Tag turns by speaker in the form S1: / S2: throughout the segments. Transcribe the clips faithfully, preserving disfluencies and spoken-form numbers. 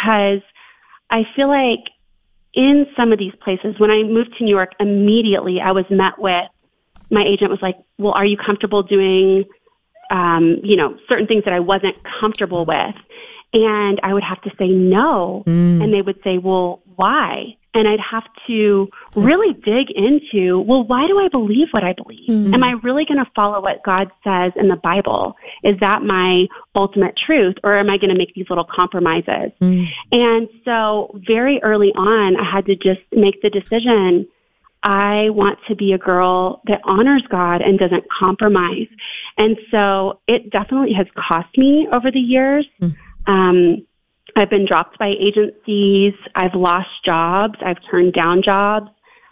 S1: because I feel like in some of these places, when I moved to New York, immediately I was met with, my agent was like, well, are you comfortable doing, um, you know, certain things that I wasn't comfortable with? And I would have to say no. Mm. And they would say, well, why? And I'd have to really dig into, well, why do I believe what I believe? Mm. Am I really going to follow what God says in the Bible? Is that my ultimate truth? Or am I going to make these little compromises? Mm. And so very early on, I had to just make the decision, I want to be a girl that honors God and doesn't compromise. And so it definitely has cost me over the years. Mm. Um, I've been dropped by agencies. I've lost jobs. I've turned down jobs.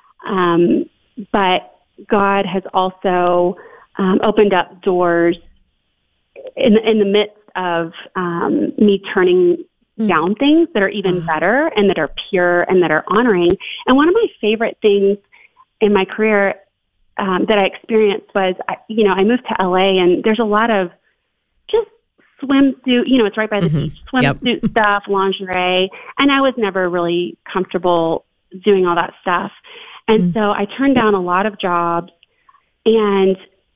S1: Um, but God has also um, opened up doors in, in the midst of um, me turning mm. down things that are even uh-huh. better and that are pure and that are honoring. And one of my favorite things in my career um, that I experienced was, you know, I moved to L A, and there's a lot of just swimsuit, you know, it's right by the mm-hmm. beach, swimsuit yep. stuff, lingerie. And I was never really comfortable doing all that stuff. And mm. so I turned down a lot of jobs, and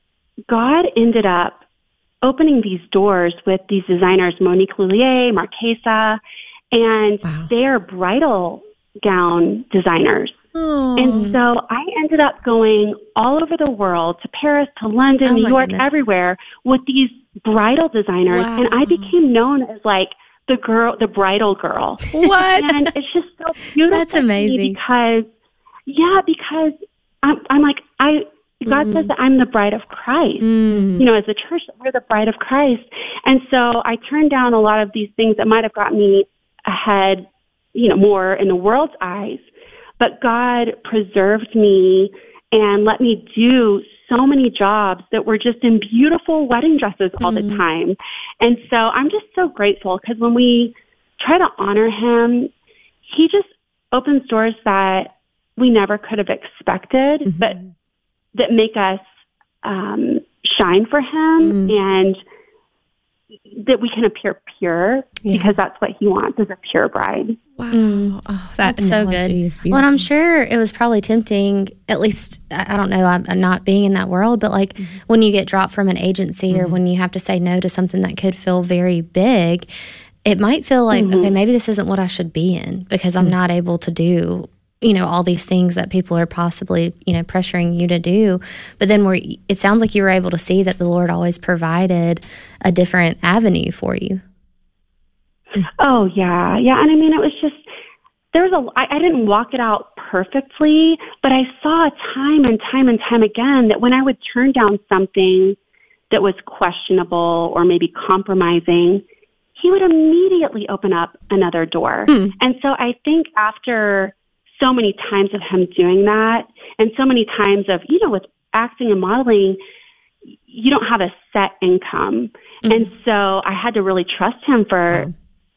S1: God ended up opening these doors with these designers, Monique Lhuillier, Marchesa, and wow. they're bridal gown designers. Oh. And so I ended up going all over the world, to Paris, to London, oh New York, goodness. everywhere, with these bridal designers. Wow. And I became known as like the girl, the bridal girl.
S2: What?
S1: And it's just so beautiful.
S2: That's amazing.
S1: To me because, yeah, because I'm, I'm like, I, God mm. says that I'm the bride of Christ. Mm. You know, as a church, we're the bride of Christ. And so I turned down a lot of these things that might have gotten me ahead, you know, more in the world's eyes. But God preserved me and let me do so many jobs that were just in beautiful wedding dresses all mm. the time. And so I'm just so grateful, because when we try to honor him, he just opens doors that we never could have expected, mm-hmm. but that make us um, shine for him, mm. and that we can appear pure, yeah. because that's what he wants, is a pure bride.
S2: Wow. Mm. Oh, that that's so good. Well, and I'm sure it was probably tempting, at least, I don't know, I'm, I'm not being in that world, but like mm-hmm. when you get dropped from an agency mm-hmm. or when you have to say no to something that could feel very big, it might feel like, mm-hmm. okay, maybe this isn't what I should be in, because I'm mm-hmm. not able to do, you know, all these things that people are possibly, you know, pressuring you to do. But then we're, it sounds like you were able to see that the Lord always provided a different avenue for you.
S1: Oh, yeah. Yeah. And I mean, it was just, there was a, I, I didn't walk it out perfectly, but I saw time and time and time again that when I would turn down something that was questionable or maybe compromising, he would immediately open up another door. Mm. And so I think after so many times of him doing that, and so many times of, you know, with acting and modeling, you don't have a set income. Mm-hmm. And so I had to really trust him for wow.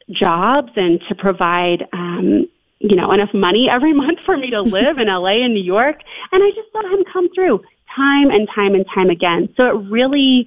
S1: jobs and to provide, um, you know, enough money every month for me to live in L A and New York. And I just saw him come through time and time and time again. So it really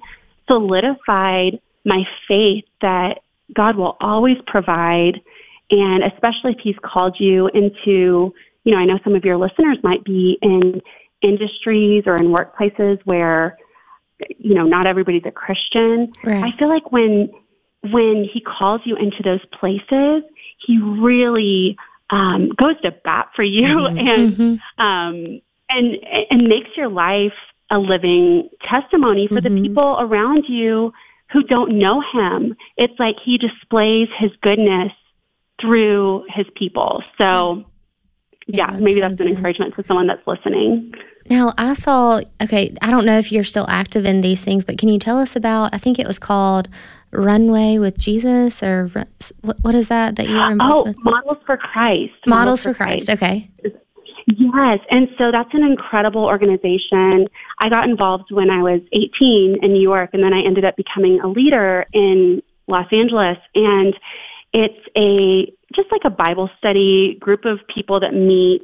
S1: solidified my faith that God will always provide. And especially if he's called you into, you know, I know some of your listeners might be in industries or in workplaces where, you know, not everybody's a Christian. Right. I feel like when, when he calls you into those places, he really um, goes to bat for you mm-hmm. and, mm-hmm. um, and, and makes your life a living testimony for mm-hmm. the people around you who don't know him. It's like he displays his goodness through his people. So yeah, yeah that's maybe that's so an good. encouragement to someone that's listening.
S2: Now, I saw, okay, I don't know if you're still active in these things, but can you tell us about, I think it was called Runway with Jesus, or what, what is that that you were involved
S1: oh,
S2: with?
S1: Models for Christ.
S2: Models, Models for Christ. Christ, okay.
S1: Yes, and so that's an incredible organization. I got involved when I was eighteen in New York, and then I ended up becoming a leader in Los Angeles, and it's a just like a Bible study group of people that meet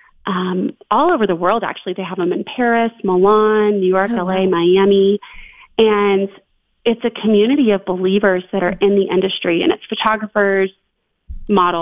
S1: um, all over the world, actually. They have them in Paris, Milan, New York, oh, L A, wow. Miami. And it's a community of believers that are in the industry, and it's photographers, models,